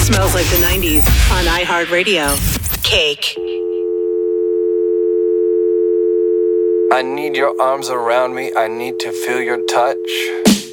Smells like the 90s on iHeartRadio. Cake. I need your arms around me. I need to feel your touch.